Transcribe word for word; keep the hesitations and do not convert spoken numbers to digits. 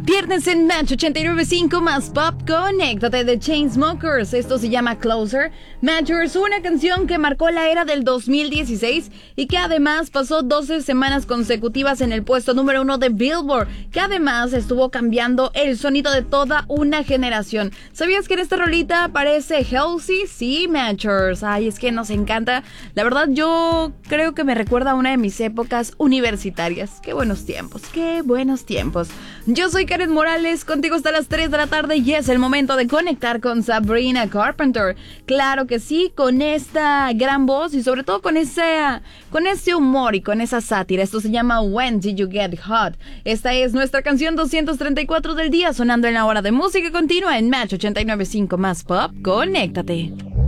Viernes en Match ochenta y nueve punto cinco más Pop. Conéctate de Chainsmokers. Esto se llama Closer. Matchers, una canción que marcó la era del dos mil dieciséis y que además pasó doce semanas consecutivas en el puesto número uno de Billboard, que además estuvo cambiando el sonido de toda una generación. ¿Sabías que en esta rolita aparece Halsey? Sí, Matchers. Ay, es que nos encanta. La verdad, yo creo que me recuerda a una de mis épocas universitarias. Qué buenos tiempos, qué buenos tiempos. Yo soy Karen Morales, contigo hasta las tres de la tarde y es el momento de conectar con Sabrina Carpenter. Claro que sí, con esta gran voz y sobre todo con ese, con ese humor y con esa sátira. Esto se llama When Did You Get Hot. Esta es nuestra canción doscientos treinta y cuatro del día, sonando en la hora de música continua en Match ochenta y nueve punto cinco más Pop. Conéctate.